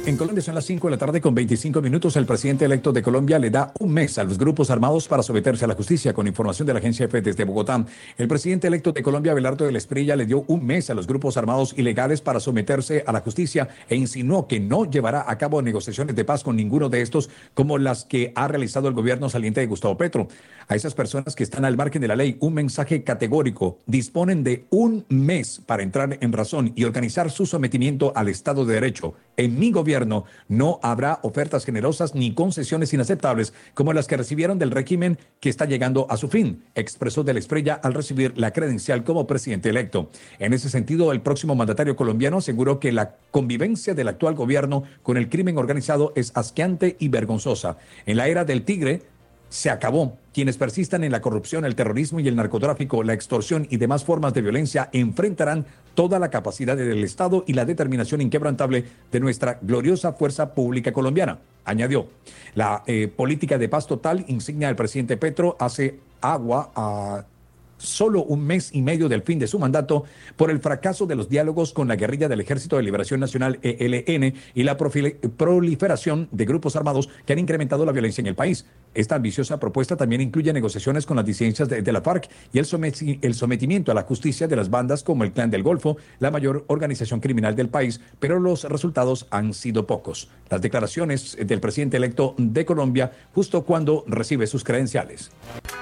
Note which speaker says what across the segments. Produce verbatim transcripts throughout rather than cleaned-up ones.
Speaker 1: En Colombia son las cinco de la tarde con veinticinco minutos. El presidente electo de Colombia le da un mes a los grupos armados para someterse a la justicia. Con información de la agencia F desde Bogotá, el presidente electo de Colombia, Abelardo del Esprilla, le dio un mes a los grupos armados ilegales para someterse a la justicia e insinuó que no llevará a cabo negociaciones de paz con ninguno de estos, como las que ha realizado el gobierno saliente de Gustavo Petro. A esas personas que están al margen de la ley, un mensaje categórico: disponen de un mes para entrar en razón y organizar su sometimiento al Estado de Derecho. En mi gobierno no habrá ofertas generosas ni concesiones inaceptables como las que recibieron del régimen que está llegando a su fin, expresó del Esprilla al recibir la credencial como presidente electo. En ese sentido, el próximo mandatario colombiano aseguró que la convivencia del actual gobierno con el crimen organizado es asqueante y vergonzosa. En la era del tigre se acabó. Quienes persistan en la corrupción, el terrorismo y el narcotráfico, la extorsión y demás formas de violencia enfrentarán toda la capacidad del Estado y la determinación inquebrantable de nuestra gloriosa fuerza pública colombiana. Añadió, la eh, política de paz total, insignia del presidente Petro, hace agua a solo un mes y medio del fin de su mandato por el fracaso de los diálogos con la guerrilla del Ejército de Liberación Nacional E L N y la proliferación de grupos armados que han incrementado la violencia en el país. Esta ambiciosa propuesta también incluye negociaciones con las disidencias de, de la FARC y el, someti el sometimiento a la justicia de las bandas como el Clan del Golfo, la mayor organización criminal del país, pero los resultados han sido pocos. Las declaraciones del presidente electo de Colombia justo cuando recibe sus credenciales.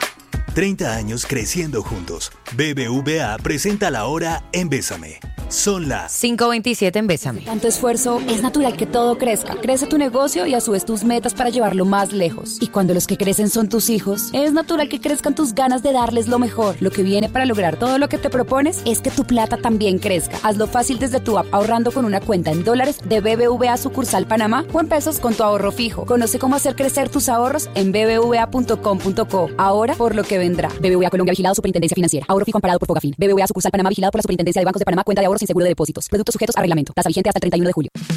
Speaker 2: treinta años creciendo juntos. B B V A presenta la hora en Bésame. Son las
Speaker 3: cinco veintisiete en Bésame.
Speaker 4: Tanto esfuerzo, es natural que todo crezca. Crece tu negocio y a su vez tus metas para llevarlo más lejos. Y cuando los que crecen son tus hijos, es natural que crezcan tus ganas de darles lo mejor. Lo que viene para lograr todo lo que te propones es que tu plata también crezca. Hazlo fácil desde tu app, ahorrando con una cuenta en dólares de B B V A sucursal Panamá o en pesos con tu ahorro fijo. Conoce cómo hacer crecer tus ahorros en b b v a punto com punto co. Ahora por lo que vendrá. B B V A Colombia, vigilado Superintendencia Financiera. Ahorro fijo amparado por Fogafín. B B V A sucursal Panamá, vigilado por la Superintendencia de Bancos de Panamá. Cuenta de ahorro sin seguro de depósitos. Productos sujetos a reglamento. Tasa vigente hasta el treinta y uno de julio.